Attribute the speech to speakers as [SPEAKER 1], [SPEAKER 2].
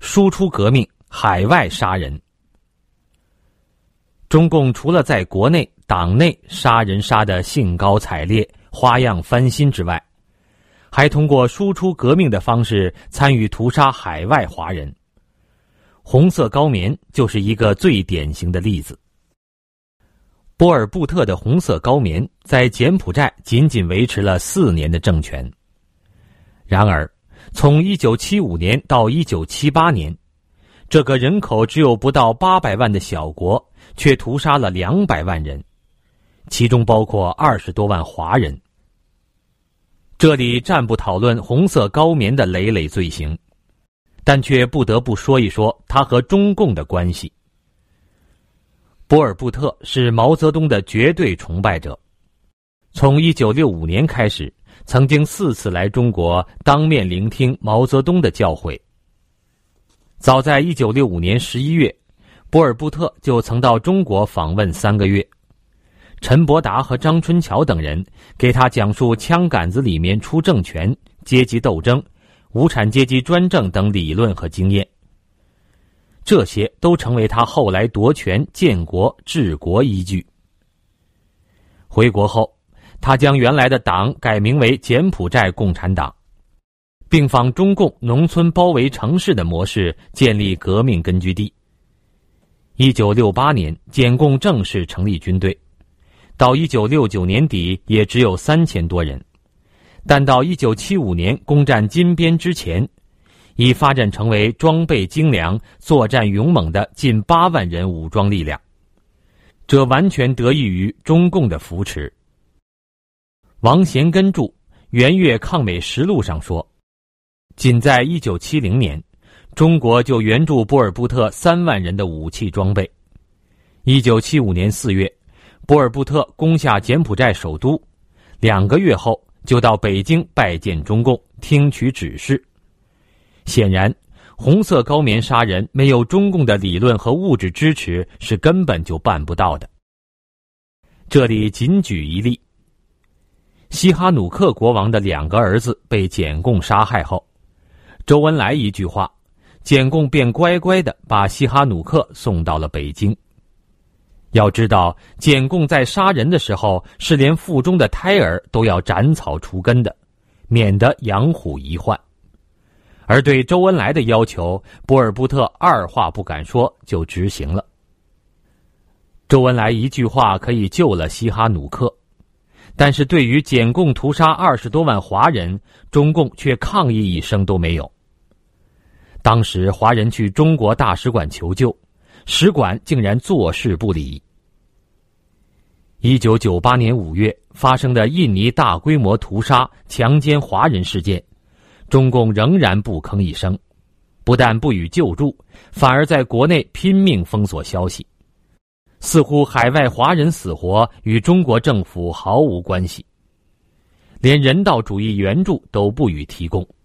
[SPEAKER 1] 输出革命，海外杀人。中共除了在国内党内杀人杀得兴高采烈，花样翻新之外，还通过输出革命的方式参与屠杀海外华人。红色高棉就是一个最典型的例子。波尔布特的红色高棉在柬埔寨仅仅维持了4年的政权。然而，从1975年到1978年，这个人口只有不到800万的小国，却屠杀了200万人，其中包括20多万华人。这里暂不讨论红色高棉的累累罪行，但却不得不说一说他和中共的关系。波尔布特是毛泽东的绝对崇拜者，从1965年开始，曾经4次来中国当面聆听毛泽东的教诲。早在1965年11月，波尔布特就曾到中国访问3个月。陈伯达和张春桥等人给他讲述枪杆子里面出政权、阶级斗争、无产阶级专政等理论和经验，这些都成为他后来夺权、建国、治国依据。回国后，他将原来的党改名为柬埔寨共产党，并仿中共农村包围城市的模式建立革命根据地。1968年，柬共正式成立军队，到1969年底也只有3000多人，但到1975年攻占金边之前，已发展成为装备精良、作战勇猛的近8万人武装力量。这完全得益于中共的扶持。王贤根著《元越抗美实录》上说，仅在1970年，中国就援助波尔布特3万人的武器装备。1975年4月，波尔布特攻下柬埔寨首都，2个月后就到北京拜见中共，听取指示。显然，红色高棉杀人没有中共的理论和物质支持是根本就办不到的。这里仅举一例，西哈努克国王的2个儿子被柬共杀害后，周恩来一句话，柬共便乖乖地把西哈努克送到了北京。要知道，柬共在杀人的时候是连腹中的胎儿都要斩草除根的，免得养虎遗患。而对周恩来的要求，波尔布特二话不敢说就执行了。周恩来一句话可以救了西哈努克，但是对于柬共屠杀20多万华人，中共却抗议一声都没有。当时华人去中国大使馆求救，使馆竟然坐视不理。1998年5月发生的印尼大规模屠杀、强奸华人事件，中共仍然不吭一声，不但不予救助，反而在国内拼命封锁消息，似乎海外华人死活与中国政府毫无关系，连人道主义援助都不予提供。